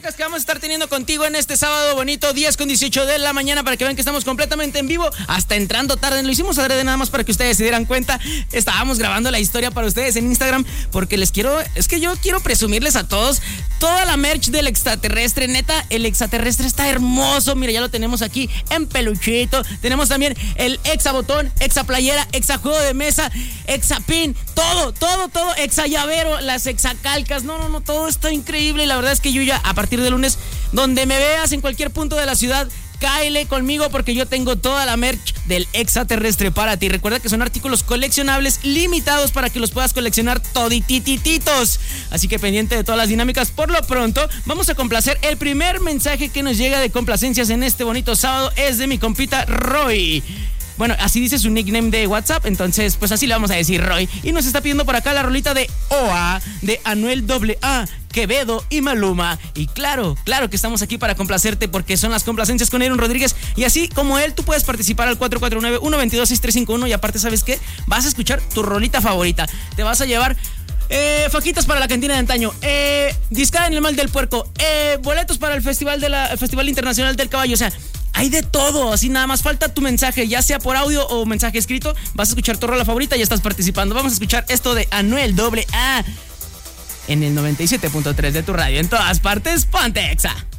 dinámicas que vamos a estar teniendo contigo en este sábado bonito, 10:18 de la mañana, para que vean que estamos completamente en vivo, hasta entrando tarde. Lo hicimos adrede nada más para que ustedes se dieran cuenta. Estábamos grabando la historia para ustedes en Instagram porque yo quiero presumirles a todos toda la merch del extraterrestre. Neta, el extraterrestre está hermoso. Mira, ya lo tenemos aquí en peluchito. Tenemos también el exa botón, exa playera, exa juego de mesa, exa pin, todo, exa llavero, las exa calcas. No, todo está increíble. La verdad es que yo ya, a partir de lunes, donde me veas en cualquier punto de la ciudad, cáele conmigo porque yo tengo toda la merch del extraterrestre para ti. Recuerda que son artículos coleccionables limitados para que los puedas coleccionar toditititos. Así que pendiente de todas las dinámicas. Por lo pronto, vamos a complacer. El primer mensaje que nos llega de complacencias en este bonito sábado es de mi compita Roy. Bueno, así dice su nickname de WhatsApp, entonces pues así le vamos a decir Roy. Y nos está pidiendo por acá la rolita de OA, de Anuel AA, Quevedo y Maluma. Y claro que estamos aquí para complacerte porque son las complacencias con Aaron Rodríguez. Y así como él, tú puedes participar al 449-122-6351. Y aparte, ¿sabes qué? Vas a escuchar tu rolita favorita. Te vas a llevar faquitas para la cantina de antaño, discada en el mal del puerco, boletos para el Festival Internacional del Caballo. O sea, hay de todo, así nada más falta tu mensaje, ya sea por audio o mensaje escrito. Vas a escuchar tu rola favorita y ya estás participando. Vamos a escuchar esto de Anuel AA en el 97.3 de tu radio. En todas partes, ponte exa.